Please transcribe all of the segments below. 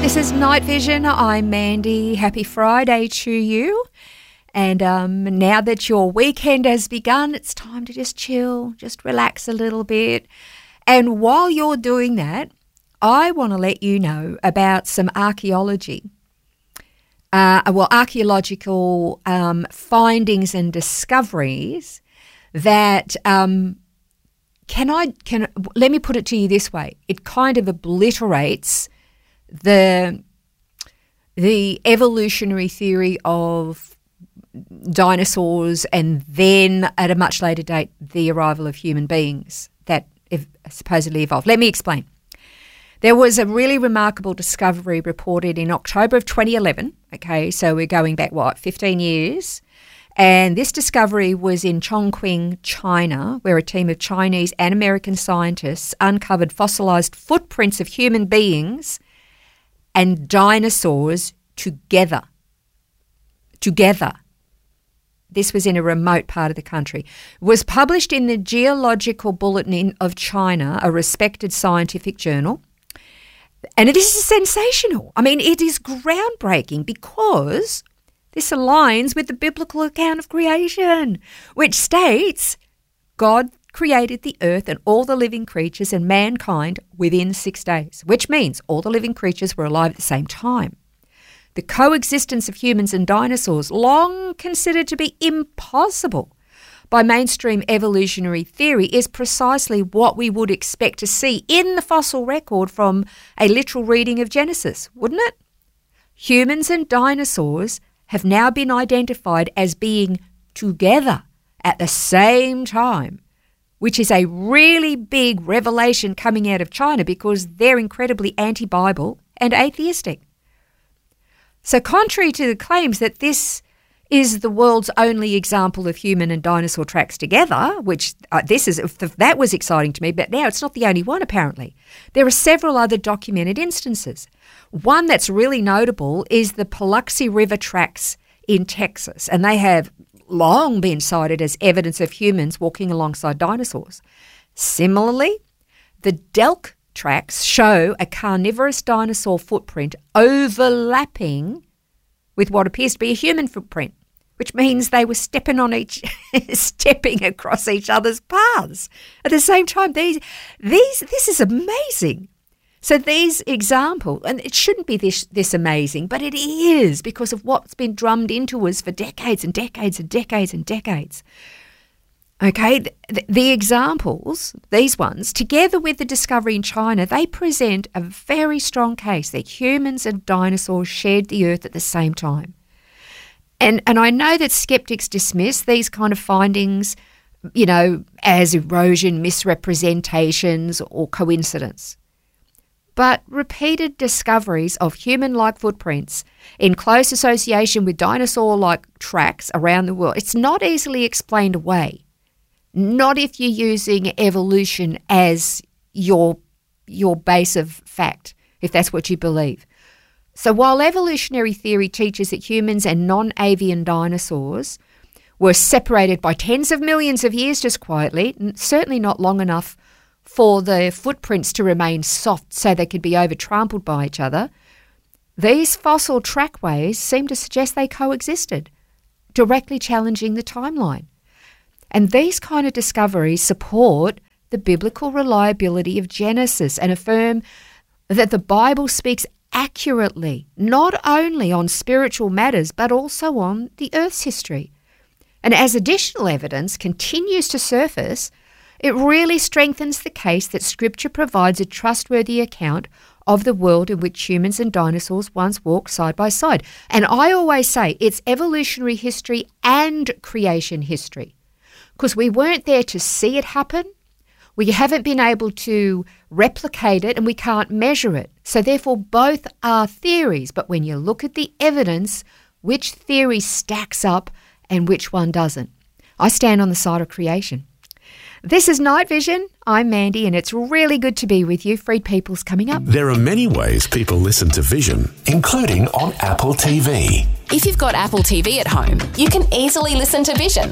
This is Night Vision. I'm Mandy. Happy Friday to you. And now that your weekend has begun, it's time to just chill, just relax a little bit. And while you're doing that, I want to let you know about some archaeological findings and discoveries that let me put it to you this way. It kind of obliterates the evolutionary theory of dinosaurs and then at a much later date the arrival of human beings that supposedly evolved. Let me explain. There was a really remarkable discovery reported in October of 2011. Okay, so we're going back, 15 years? And this discovery was in Chongqing, China, where a team of Chinese and American scientists uncovered fossilized footprints of human beings and dinosaurs together. This was in a remote part of the country. It was published in the Geological Bulletin of China, a respected scientific journal. And it is sensational. I mean, it is groundbreaking because this aligns with the biblical account of creation, which states God created the earth and all the living creatures and mankind within 6 days, which means all the living creatures were alive at the same time. The coexistence of humans and dinosaurs, long considered to be impossible by mainstream evolutionary theory, is precisely what we would expect to see in the fossil record from a literal reading of Genesis, wouldn't it? Humans and dinosaurs have now been identified as being together at the same time, which is a really big revelation coming out of China because they're incredibly anti-Bible and atheistic. So contrary to the claims that this is the world's only example of human and dinosaur tracks together, which that was exciting to me, but now it's not the only one apparently. There are several other documented instances. One that's really notable is the Paluxy River tracks in Texas, and they have long been cited as evidence of humans walking alongside dinosaurs. Similarly, the Delk tracks show a carnivorous dinosaur footprint overlapping with what appears to be a human footprint, which means they were stepping across each other's paths at the same time. This is amazing. So these examples, and it shouldn't be this amazing, but it is because of what's been drummed into us for decades and decades and decades and decades. Okay, the examples, these ones, together with the discovery in China, they present a very strong case that humans and dinosaurs shared the earth at the same time. And I know that skeptics dismiss these kind of findings, as erosion, misrepresentations or coincidence. But repeated discoveries of human-like footprints in close association with dinosaur-like tracks around the world, it's not easily explained away. Not if you're using evolution as your base of fact, if that's what you believe. So while evolutionary theory teaches that humans and non-avian dinosaurs were separated by tens of millions of years just quietly, certainly not long enough for the footprints to remain soft so they could be over-trampled by each other, these fossil trackways seem to suggest they coexisted, directly challenging the timeline. And these kind of discoveries support the biblical reliability of Genesis and affirm that the Bible speaks accurately, not only on spiritual matters, but also on the earth's history. And as additional evidence continues to surface, it really strengthens the case that Scripture provides a trustworthy account of the world in which humans and dinosaurs once walked side by side. And I always say it's evolutionary history and creation history, because we weren't there to see it happen. We haven't been able to replicate it and we can't measure it. So therefore both are theories. But when you look at the evidence, which theory stacks up and which one doesn't? I stand on the side of creation. This is Night Vision. I'm Mandy, and it's really good to be with you. Freed People's coming up. There are many ways people listen to Vision, including on Apple TV. If you've got Apple TV at home, you can easily listen to Vision.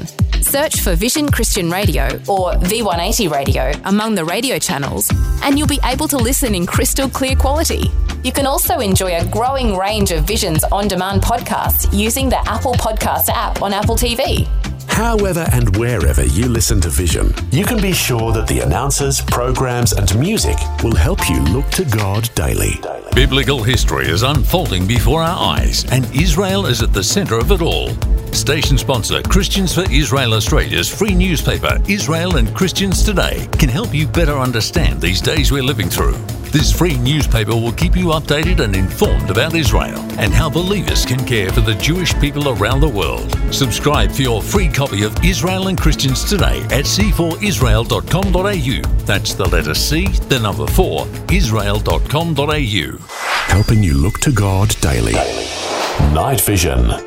Search for Vision Christian Radio or V180 Radio among the radio channels, and you'll be able to listen in crystal clear quality. You can also enjoy a growing range of Vision's on-demand podcasts using the Apple Podcasts app on Apple TV. However and wherever you listen to Vision, you can be sure that the announcers, programs and music will help you look to God daily. Biblical history is unfolding before our eyes, and Israel is at the centre of it all. Station sponsor Christians for Israel Australia's free newspaper, Israel and Christians Today, can help you better understand these days we're living through. This free newspaper will keep you updated and informed about Israel and how believers can care for the Jewish people around the world. Subscribe for your free copy of Israel and Christians Today at c4israel.com.au. That's the letter C, the number 4, israel.com.au. Helping you look to God daily. Night Vision.